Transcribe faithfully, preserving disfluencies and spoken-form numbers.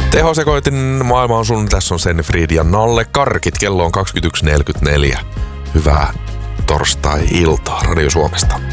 Tehosekoitin maailma on sun, tässä on Senfried ja Nalle Karkit. Kello on kaksikymmentäyksi neljäkymmentäneljä. Hyvää torstai-iltaa Radio Suomesta.